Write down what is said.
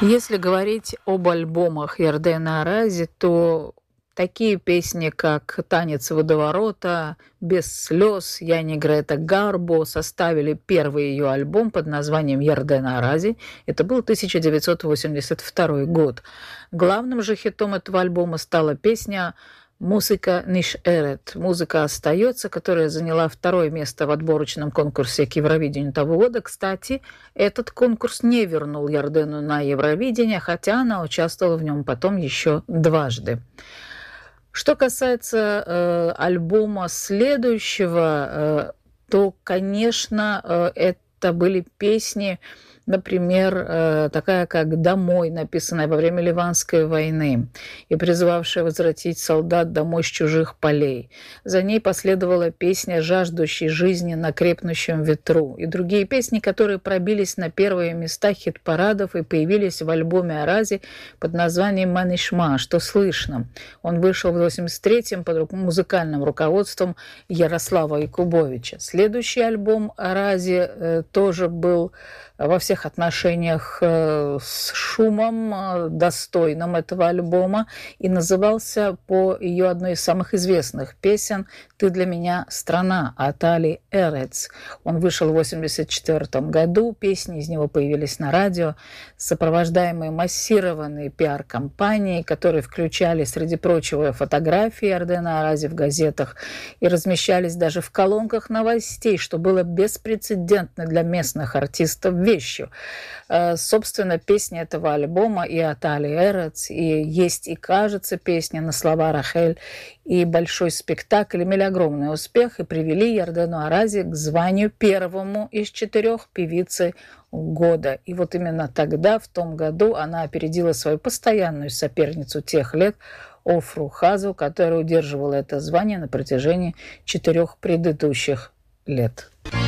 Если говорить об альбомах Ярдена Арази, то такие песни, как «Танец водоворота», «Без слез», «Я не Грета Гарбо» составили первый ее альбом под названием «Ярдена Арази». Это был 1982 год. Главным же хитом этого альбома стала песня «Музыка нишерет», «Музыка остается», которая заняла второе место в отборочном конкурсе к Евровидению того года. Кстати, этот конкурс не вернул Ярдену на Евровидение, хотя она участвовала в нем потом еще дважды. Что касается альбома следующего, то, конечно, это были песни, например, такая как «Домой», написанная во время Ливанской войны и призывавшая возвратить солдат домой с чужих полей. За ней последовала песня «Жаждущий жизни на крепнущем ветру» и другие песни, которые пробились на первые места хит-парадов и появились в альбоме Арази под названием «Манишма», что слышно. Он вышел в 1983-м под музыкальным руководством Ярослава Якубовича. Следующий альбом Арази тоже был во всех отношениях с шумом, достойным этого альбома, и назывался по ее одной из самых известных песен «Ты для меня страна» от Али Эрец. Он вышел в 1984 году, песни из него появились на радио, сопровождаемые массированной пиар-компанией, которые включали, среди прочего, фотографии Ярдена Арази в газетах и размещались даже в колонках новостей, что было беспрецедентно для местных артистов вещью. Собственно, песни этого альбома и от Али Эрец, и «Есть и кажется» песня на слова Рахель, и «Большой спектакль» имели огромный успех и привели Ярдену Арази к званию первому из 4 певицы года. И вот именно тогда, в том году, она опередила свою постоянную соперницу тех лет, Офру Хазу, которая удерживала это звание на протяжении 4 предыдущих лет.